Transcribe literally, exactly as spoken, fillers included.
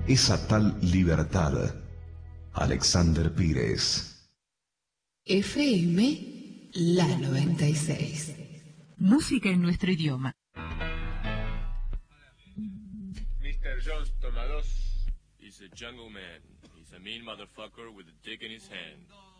esa tal libertad. Alexander Pires. F M La noventa y seis. Música en nuestro idioma. mister Jones toma dos. He's a jungle man. He's a mean motherfucker with a dick in his hand.